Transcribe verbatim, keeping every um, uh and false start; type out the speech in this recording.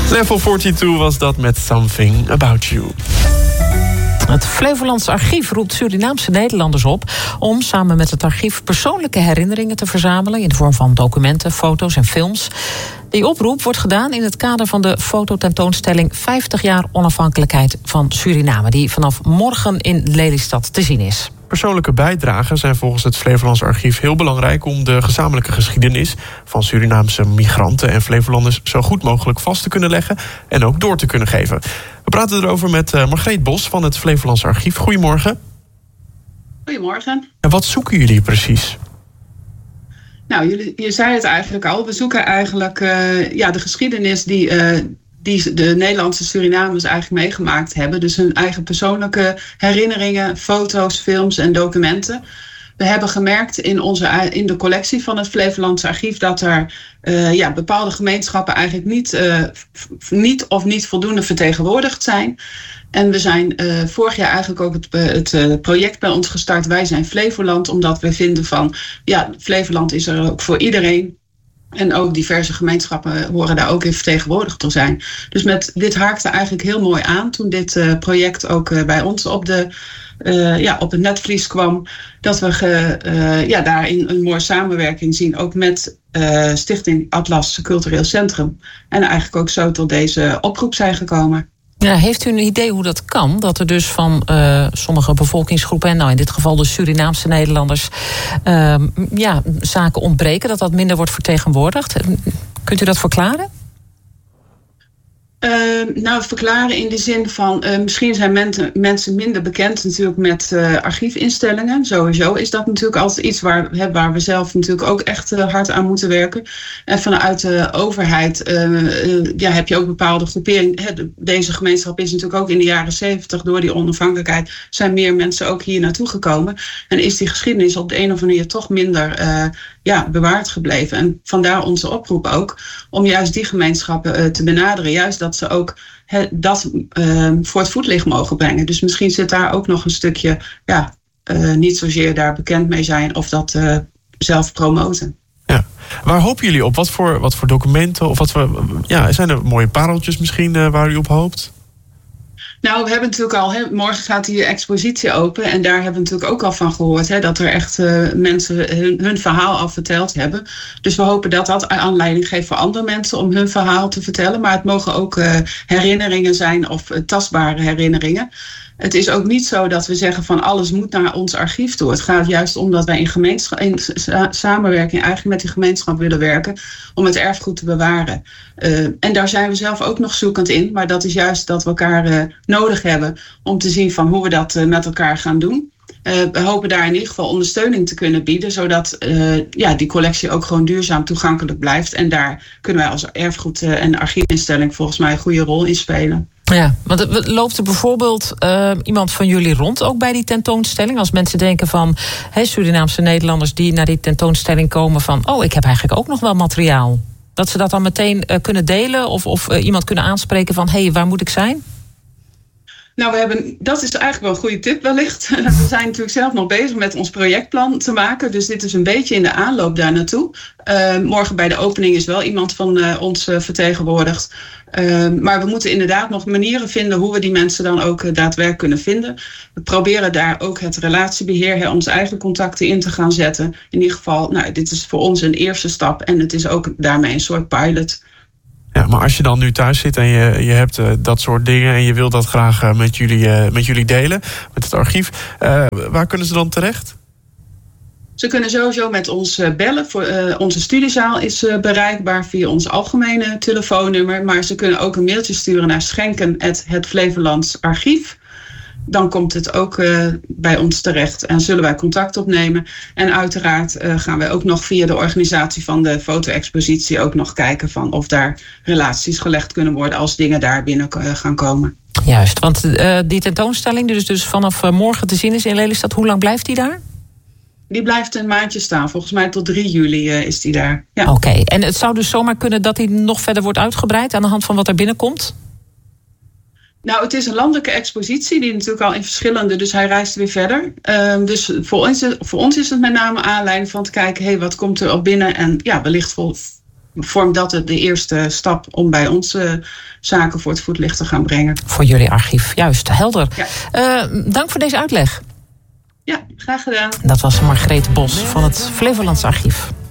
Level tweeënveertig was dat met Something About You. Het Flevolands Archief roept Surinaamse Nederlanders op om samen met het archief persoonlijke herinneringen te verzamelen in de vorm van documenten, foto's en films. Die oproep wordt gedaan in het kader van de fototentoonstelling vijftig jaar onafhankelijkheid van Suriname, die vanaf morgen in Lelystad te zien is. Persoonlijke bijdragen zijn volgens het Flevolands Archief heel belangrijk om de gezamenlijke geschiedenis van Surinaamse migranten en Flevolanders zo goed mogelijk vast te kunnen leggen en ook door te kunnen geven. We praten erover met uh, Margreet Bos van het Flevolands Archief. Goedemorgen. Goedemorgen. En wat zoeken jullie precies? Nou, jullie, je zei het eigenlijk al. We zoeken eigenlijk uh, ja, de geschiedenis die, uh, die de Nederlandse Surinamers eigenlijk meegemaakt hebben. Dus hun eigen persoonlijke herinneringen, foto's, films en documenten. We hebben gemerkt in, onze, in de collectie van het Flevolands Archief dat er uh, ja, bepaalde gemeenschappen eigenlijk niet, uh, f- niet of niet voldoende vertegenwoordigd zijn. En we zijn uh, vorig jaar eigenlijk ook het, het uh, project bij ons gestart. Wij zijn Flevoland, omdat we vinden van ja, Flevoland is er ook voor iedereen. En ook diverse gemeenschappen horen daar ook in vertegenwoordigd te zijn. Dus met dit haakte eigenlijk heel mooi aan toen dit uh, project ook uh, bij ons op, de, uh, ja, op het netvlies kwam. Dat we ge, uh, ja, daarin een mooie samenwerking zien, ook met uh, Stichting Atlas Cultureel Centrum. En eigenlijk ook zo tot deze oproep zijn gekomen. Ja, heeft u een idee hoe dat kan? Dat er dus van uh, sommige bevolkingsgroepen, en nou in dit geval de Surinaamse Nederlanders, uh, ja, zaken ontbreken, dat dat minder wordt vertegenwoordigd? Kunt u dat verklaren? Uh, nou, verklaren in de zin van uh, misschien zijn men, mensen minder bekend natuurlijk met uh, archiefinstellingen. Sowieso is dat natuurlijk altijd iets waar, he, waar we zelf natuurlijk ook echt uh, hard aan moeten werken. En vanuit de overheid uh, uh, ja, heb je ook bepaalde groeperingen. He, de, deze gemeenschap is natuurlijk ook in de jaren zeventig door die onafhankelijkheid zijn meer mensen ook hier naartoe gekomen. En is die geschiedenis op de een of andere manier toch minder uh, ja, bewaard gebleven. En vandaar onze oproep ook om juist die gemeenschappen uh, te benaderen. Juist dat ze ook he, dat uh, voor het voetlicht mogen brengen. Dus misschien zit daar ook nog een stukje, ja, uh, niet zozeer daar bekend mee zijn of dat uh, zelf promoten. Ja. Waar hopen jullie op? Wat voor, wat voor documenten? Of wat voor, ja, zijn er mooie pareltjes misschien uh, waar u op hoopt? Nou, we hebben natuurlijk al, he, morgen gaat die expositie open. En daar hebben we natuurlijk ook al van gehoord. He, dat er echt uh, mensen hun, hun verhaal al verteld hebben. Dus we hopen dat dat aanleiding geeft voor andere mensen om hun verhaal te vertellen. Maar het mogen ook uh, herinneringen zijn of uh, tastbare herinneringen. Het is ook niet zo dat we zeggen van alles moet naar ons archief toe. Het gaat juist om dat wij in, gemeenschap, in sa- samenwerking eigenlijk met die gemeenschap willen werken om het erfgoed te bewaren. Uh, en daar zijn we zelf ook nog zoekend in. Maar dat is juist dat we elkaar uh, nodig hebben om te zien van hoe we dat uh, met elkaar gaan doen. Uh, we hopen daar in ieder geval ondersteuning te kunnen bieden, zodat uh, ja, die collectie ook gewoon duurzaam toegankelijk blijft. En daar kunnen wij als erfgoed uh, en archiefinstelling volgens mij een goede rol in spelen. Ja, want loopt er bijvoorbeeld uh, iemand van jullie rond ook bij die tentoonstelling? Als mensen denken van he, Surinaamse Nederlanders die naar die tentoonstelling komen van oh, ik heb eigenlijk ook nog wel materiaal. Dat ze dat dan meteen uh, kunnen delen of, of uh, iemand kunnen aanspreken van hé, hey, waar moet ik zijn? Nou, we hebben, dat is eigenlijk wel een goede tip wellicht. We zijn natuurlijk zelf nog bezig met ons projectplan te maken. Dus dit is een beetje in de aanloop daar naartoe. Uh, morgen bij de opening is wel iemand van uh, ons uh, vertegenwoordigd. Uh, maar we moeten inderdaad nog manieren vinden hoe we die mensen dan ook uh, daadwerkelijk kunnen vinden. We proberen daar ook het relatiebeheer, hè, onze eigen contacten in te gaan zetten. In ieder geval, nou, dit is voor ons een eerste stap. En het is ook daarmee een soort pilot. Ja, maar als je dan nu thuis zit en je, je hebt uh, dat soort dingen en je wilt dat graag uh, met, jullie, uh, met jullie delen, met het archief, uh, waar kunnen ze dan terecht? Ze kunnen sowieso met ons uh, bellen. Voor, uh, onze studiezaal is uh, bereikbaar via ons algemene telefoonnummer. Maar ze kunnen ook een mailtje sturen naar schenken at het Flevolands Archief. Dan komt het ook uh, bij ons terecht en zullen wij contact opnemen. En uiteraard uh, gaan wij ook nog via de organisatie van de foto-expositie ook nog kijken van of daar relaties gelegd kunnen worden als dingen daar binnen uh, gaan komen. Juist, want uh, die tentoonstelling die dus, dus vanaf uh, morgen te zien is in Lelystad, hoe lang blijft die daar? Die blijft een maandje staan. Volgens mij tot drie juli uh, is die daar. Ja. Oké, okay. En het zou dus zomaar kunnen dat die nog verder wordt uitgebreid aan de hand van wat er binnenkomt? Nou, het is een landelijke expositie die natuurlijk al in verschillende, dus hij reist weer verder. Uh, dus voor ons, voor ons is het met name aanleiding van te kijken, hé, hey, wat komt er op binnen en ja, wellicht voor, vormt dat de eerste stap om bij onze zaken voor het voetlicht te gaan brengen. Voor jullie archief, juist, helder. Ja. Uh, dank voor deze uitleg. Ja, graag gedaan. Dat was Margreet Bos van het Flevolands Archief.